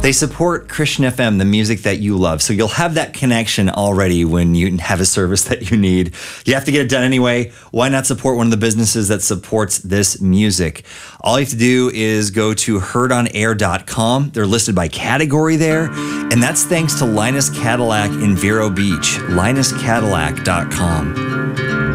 They support Christian FM, the music that you love. So you'll have that connection already when you have a service that you need. You have to get it done anyway. Why not support one of the businesses that supports this music? All you have to do is go to heardonair.com. They're listed by category there. And that's thanks to Linus Cadillac in Vero Beach. LinusCadillac.com.